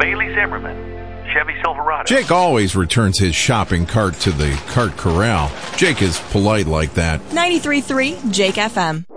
Bailey Zimmerman, Chevy Silverado. Jake always returns his shopping cart to the cart corral. Jake is polite like that. 93.3 Jake FM.